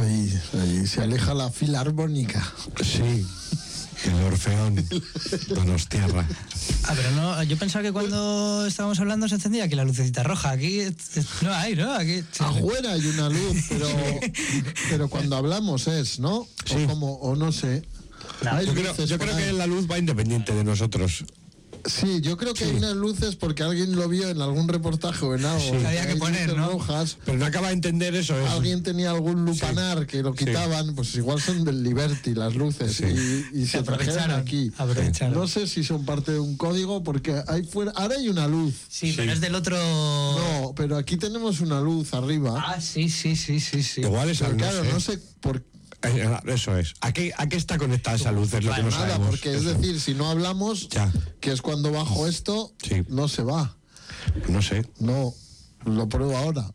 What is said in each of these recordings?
Ahí se aleja la filarmónica. Sí, el Orfeón Donostiarra. Pero no, yo pensaba que cuando estábamos hablando se encendía aquí la lucecita roja. Aquí no hay, ¿no? Aquí afuera hay una luz, pero cuando hablamos es, ¿no? Sí. O no sé. Yo creo que la luz va independiente de nosotros. Sí, yo creo que hay unas luces porque alguien lo vio en algún reportaje o en algo. Sí. Había que poner, ¿no? Rojas. Pero no acaba de entender eso. Alguien tenía algún lupanar que lo quitaban, pues igual son del Liberty las luces y se trajeron aquí. No sé si son parte de un código porque ahí fuera, ahora hay una luz. Sí, pero es del otro. No, pero aquí tenemos una luz arriba. Sí. Igual es algo. Claro, no sé por qué. Eso es. ¿A qué está conectada esa luz? Es lo que no nada, sabemos. porque es decir, si no hablamos, que es cuando bajo esto, no se va. No sé. No, lo pruebo ahora.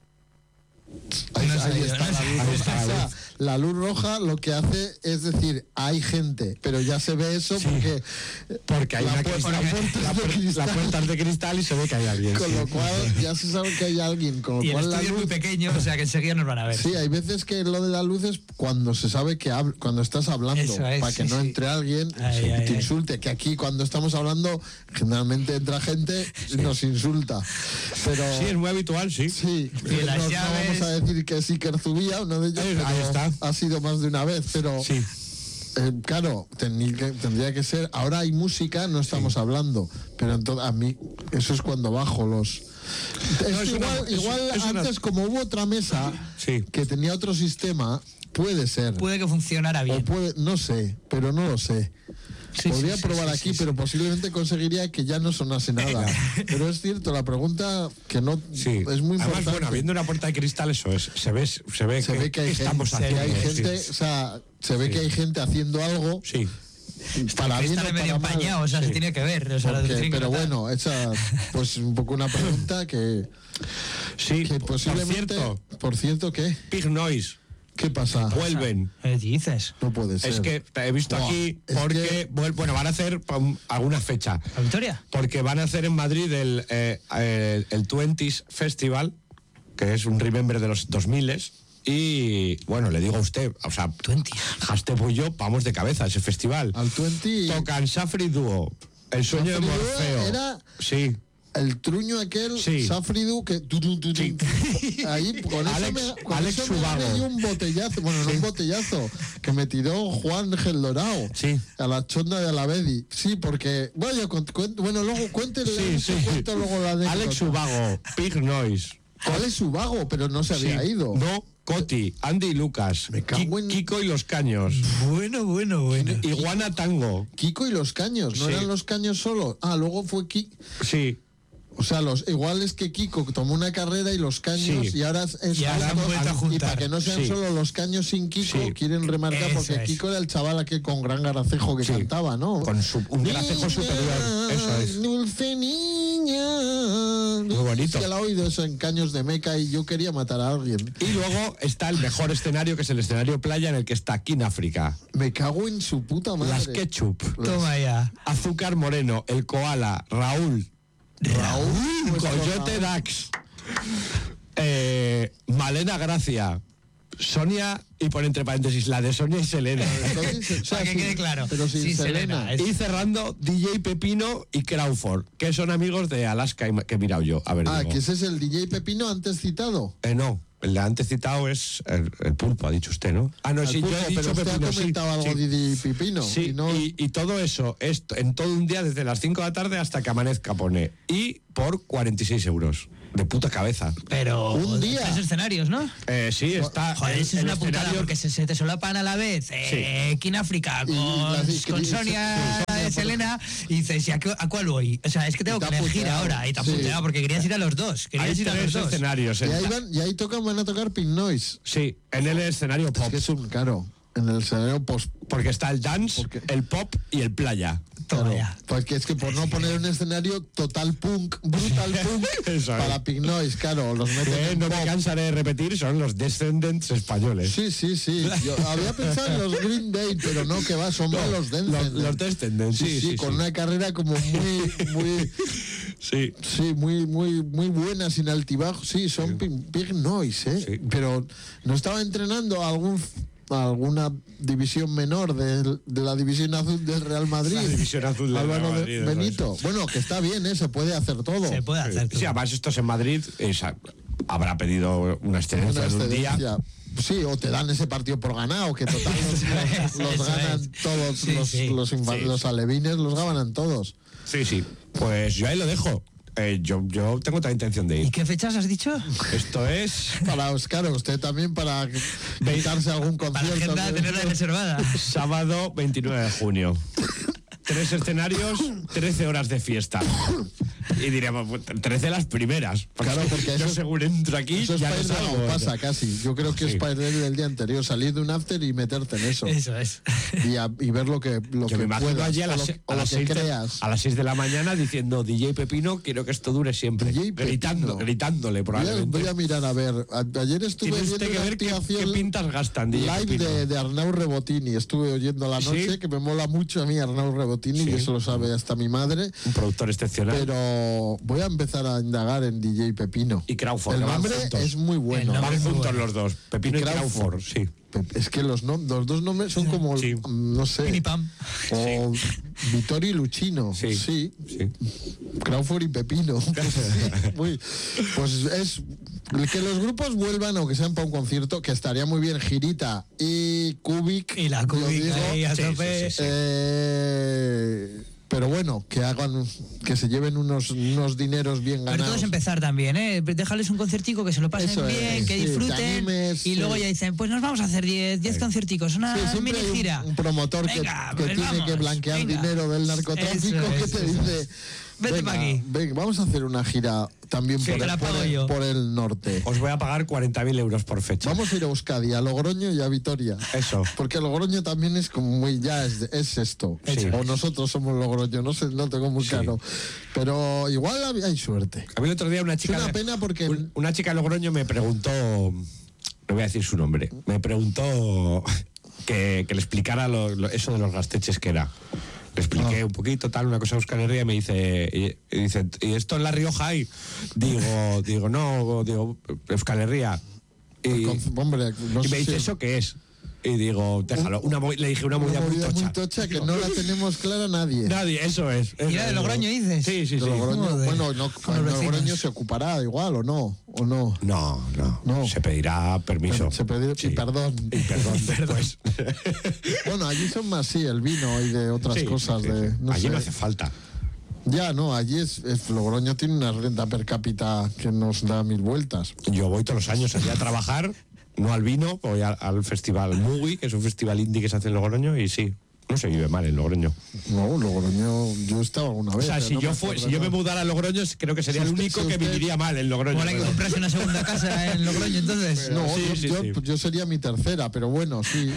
Ahí está la luz roja. O sea, la luz roja lo que hace es decir, hay gente, pero ya se ve eso porque hay la puerta es de cristal y se ve que hay alguien. Con lo cual ya se sabe que hay alguien. Con lo y cual el estudio es muy pequeño, o sea que enseguida nos van a ver. Sí, hay veces que lo de la luz es cuando se sabe que cuando estás hablando, para que no entre alguien y te insulte. Que aquí cuando estamos hablando, generalmente entra gente y nos insulta. Pero sí, es muy habitual, sí. Sí, y las llaves... no vamos a decir que sí que Zubía, uno de ellos, ahí está. Ha sido más de una vez, pero sí. Claro, tendría que ser. Ahora hay música, no estamos hablando, pero entonces a mí eso es cuando bajo los. Igual antes, como hubo otra mesa que tenía otro sistema, puede ser. Puede que funcionara bien. No sé, pero no lo sé. Podría probar aquí, pero posiblemente conseguiría que ya no sonase nada. Pero es cierto, la pregunta que no es muy importante. Además, bueno, viendo una puerta de cristal, eso es. Se ve que estamos haciendo. Hay gente, o sea, se ve que hay gente haciendo algo. Sí. Para bien o medio empañado, o sea, se tiene que ver. O sea, pero bueno, esa pues un poco una pregunta que posiblemente. Por cierto, ¿qué? Pig Noise. ¿Qué pasa? Vuelven. ¿Qué dices? No puede ser. Es que he visto aquí porque bueno, van a hacer alguna fecha. ¿La Victoria? Porque van a hacer en Madrid el 20s Festival, que es un remember de los 2000s. Y bueno, le digo a usted, o sea, 20. Haste y yo vamos de cabeza a ese festival. Al 20. Tocan Safri Duo, El sueño de Morfeo. Era sí. El truño aquel, Safridu, que ahí con Alex eso me gané un botellazo, bueno, no un botellazo, que me tiró Juan Gel Dorado a la chonda de Alavedi. Sí, porque, bueno, luego cuéntenle, cuento luego la anécdota. Alex Ubago, Pig Noise. Alex Ubago, pero no se había ido. No, Coti, Andy y Lucas, Kiko y los Caños. Bueno. Iguana Tango. Kiko y los Caños, ¿no eran los Caños solo? Luego fue Kiko. Sí. O sea, igual es que Kiko tomó una carrera y los Caños y ahora y para que no sean solo los Caños sin Kiko, quieren remarcar porque Kiko era el chaval aquel con gran gracejo que cantaba, ¿no? Con un gracejo superior, eso es. Dulce niña. Muy bonito. Que la he oído eso en Caños de Meca y yo quería matar a alguien. Y luego está el mejor escenario, que es el escenario playa, en el que está King África. Me cago en su puta madre. Las Ketchup. Toma ya. Azúcar Moreno, El Koala, Raúl, Coyote Dax, Malena Gracia, Sonia, y por entre paréntesis, la de Sonia y Selena. Para que quede claro. Pero sin Selena. Y cerrando, DJ Pepino y Crawford, que son amigos de Alaska, que he mirado yo. A ver, que ese es el DJ Pepino antes citado. No. El de antes citado es el pulpo, ha dicho usted, ¿no? No, sí, pulpo, yo he dicho pero usted Pepino, ha comentado algo de Pepino. Sí, y todo eso es en todo un día, desde las 5 de la tarde hasta que amanezca, pone. Y por 46 euros. De puta cabeza. Pero un día. 3 escenarios, ¿no? Sí, está. Joder, eso es una putada porque se te solapan a la vez. King África con Sonia, Selena, y dices, ¿y a cuál voy? O sea, es que tengo que elegir ahora. Y te puteado porque querías ir a los dos. Hay 3 escenarios. Y ahí van a tocar Pink Noise. Sí, en el escenario pop. Es que es un caro. En el escenario post. Porque está el dance, el pop y el playa. Claro, porque es que por no poner un escenario total punk, brutal punk para Pink Noise, claro, los meten no me cansaré de repetir, son los Descendants españoles. Sí. Yo había pensado en los Green Day, pero no, que va, son los Descendants. Los Descendants, sí, con una carrera como muy Sí. Sí, muy buenas, sin altibajos. Sí, son big noise, ¿eh? Sí. Pero ¿no estaba entrenando alguna división menor de la división azul del Real Madrid? La división azul del Real Madrid. Benito. Bueno, que está bien, ¿eh? Se puede hacer todo. Se puede hacer todo. Sí, además estos en Madrid habrá pedido una excedencia de un día. Sí, o te dan ese partido por ganado, que total los ganan todos, los alevines los ganan todos. Sí. Pues yo ahí lo dejo. Yo tengo otra intención de ir. ¿Y qué fechas has dicho? Esto es... Para Oscar, usted también para visitarse algún concierto. Para tenerla reservada. Sábado 29 de junio. 3 escenarios, 13 horas de fiesta. Y diríamos, 13 las primeras. Claro, porque yo según entro aquí, eso ya es no salgo. Pasa casi. Yo creo que es para ir del día anterior, salir de un after y meterte en eso. Eso es. Y ver lo que me puedas, allí a las 6 de la mañana diciendo, DJ Pepino, quiero que esto dure siempre. Gritándole probablemente. Voy a mirar, a ver. Ayer estuve viendo que ver qué pintas gastan, DJ live de Arnau Rebotini. Estuve oyendo la noche, que me mola mucho a mí Arnau Rebotini, y eso lo sabe hasta mi madre. Un productor excepcional. Pero voy a empezar a indagar en DJ Pepino. Y Crawford. El nombre es muy bueno. Van juntos los dos, Pepino y Crawford, sí. Es que los dos nombres son como, no sé. Pinipam. O Vittorio y Luchino. Sí. Crawford y Pepino. Pues es que los grupos vuelvan, o que sean para un concierto, que estaría muy bien. Girita y Kubik. Y la Kubik ahí a tope. Pero bueno, que se lleven unos dineros bien ganados. Pero todo es empezar también, ¿eh? Déjales un concertico, que se lo pasen bien, que disfruten. Y luego ya dicen, pues nos vamos a hacer 10 concerticos, una mini gira. Un promotor que tiene que blanquear dinero del narcotráfico que te dice... Vete para aquí. Venga, vamos a hacer una gira también por el norte. Os voy a pagar 40.000 euros por fecha. Vamos a ir a Euskadi, a Logroño y a Vitoria. Eso. Porque Logroño también es como muy... Ya es esto. Sí. O nosotros somos Logroño, no sé, no tengo muy claro. Pero igual hay suerte. A mí el otro día una chica... Es una pena porque... Una chica de Logroño me preguntó... No voy a decir su nombre. Me preguntó que le explicara eso de los gasteches que era. Le expliqué un poquito, una cosa de Euskal Herria, y me dice, ¿y esto en La Rioja hay? Digo, no, Euskal Herria. Y me dice, ¿eso qué es? Y digo, déjalo. Le dije una movida muy tocha. Que no la tenemos clara nadie. Nadie, eso es. ¿Y era de Logroño, dices? Sí. Logroño, bueno, Logroño se ocupará igual, ¿o no? No. Se pedirá permiso. Se pedirá perdón. Y perdón después. Bueno, allí son más, sí, el vino y de otras cosas. Allí no hace falta. Ya, no, allí Logroño tiene una renta per cápita que nos da 1000 vueltas. Yo voy todos los años allí a trabajar. No al vino, voy al festival Mugi, que es un festival indie que se hace en Logroño, y sí, no se vive mal en Logroño. No, Logroño, yo he estado alguna vez. O sea, si yo me mudara a Logroño, creo que sería el único que viviría mal en Logroño. Bueno, hay que comprarse una segunda casa en Logroño, entonces. No, yo sería mi tercera, pero bueno, sí.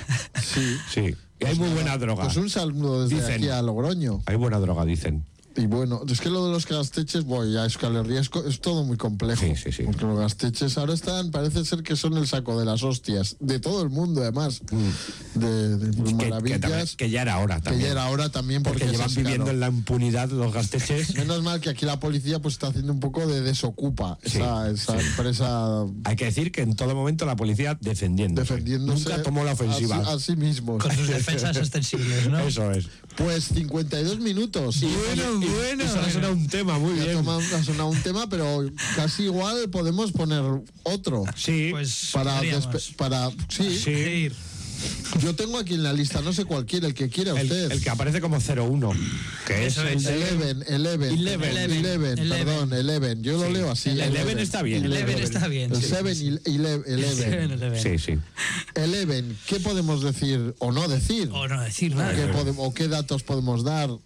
Y hay muy buena droga. Pues un saludo desde aquí a Logroño. Hay buena droga, dicen. Y bueno, es que lo de los gasteches, ya Euskal Herria es todo muy complejo. Sí. Porque los gasteches ahora parece ser que son el saco de las hostias, de todo el mundo además. De maravillas. Que ya era hora también. Que ya era hora también porque llevan viviendo en la impunidad los gasteches. Menos mal que aquí la policía pues está haciendo un poco de desocupa esa empresa. Hay que decir que en todo momento la policía defendiéndose. Nunca tomó la ofensiva. A sí mismo. Con sus defensas extensibles, ¿no? Eso es. Pues 52 minutos. Bueno. Eso ha sonado un tema, muy bien. Ha sonado un tema, pero casi igual podemos poner otro. Sí. Pues para sí. Yo tengo aquí en la lista, no sé cuál quiere, el que quiera usted. El que aparece como 01, que es el Eleven. Yo lo leo así. Eleven está bien. Eleven está bien. El 7-Eleven. Sí. Eleven, ¿qué podemos decir o no decir? O no decir nada. ¿O qué datos podemos dar?